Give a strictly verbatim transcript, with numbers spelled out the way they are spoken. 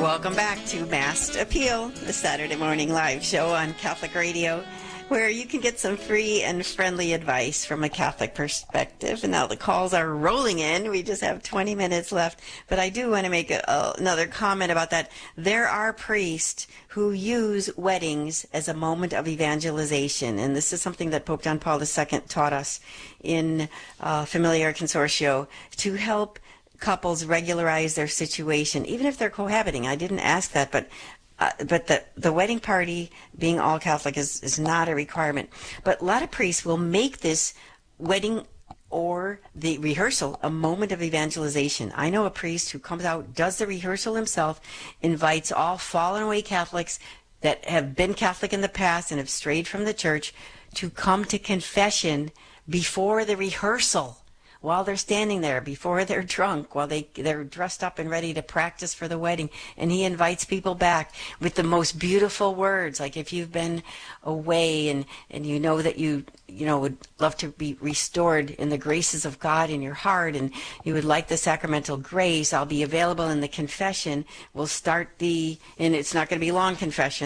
Welcome back to Mass Appeal, the Saturday morning live show on Catholic Radio, where you can get some free and friendly advice from a Catholic perspective. And now the calls are rolling in. We just have twenty minutes left. But I do want to make a, a, another comment about that. There are priests who use weddings as a moment of evangelization. And this is something that Pope John Paul the Second taught us in uh, Familiar Consortio, to help couples regularize their situation, even if they're cohabiting. I didn't ask that, but uh, but the the wedding party being all Catholic is, is not a requirement. But a lot of priests will make this wedding or the rehearsal a moment of evangelization. I know a priest who comes out, does the rehearsal himself, invites all fallen away Catholics that have been Catholic in the past and have strayed from the church to come to confession before the rehearsal, while they're standing there, before they're drunk, while they, they're dressed up and ready to practice for the wedding. And he invites people back with the most beautiful words. Like if you've been away and, and you know that you, you know, would love to be restored in the graces of God in your heart, and you would like the sacramental grace, I'll be available in the confession. We'll start the, and it's not going to be long confession.